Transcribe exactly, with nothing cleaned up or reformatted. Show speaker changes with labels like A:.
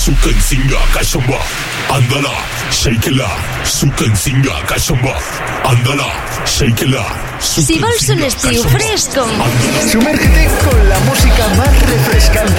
A: sukan singa kashamba. Andala, shake-la, sukan singa kashamba. Andala, shake-la,
B: Si vols un estiu fresco,
C: sumérgete con la música más refrescante